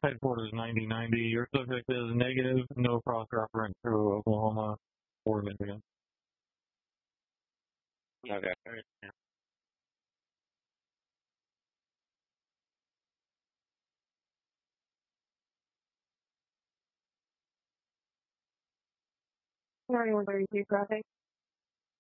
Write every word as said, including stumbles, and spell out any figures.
Headquarters ninety ninety. Your subject is negative, no cross reference through Oklahoma or Michigan. Okay. ninety-one thirty-two traffic.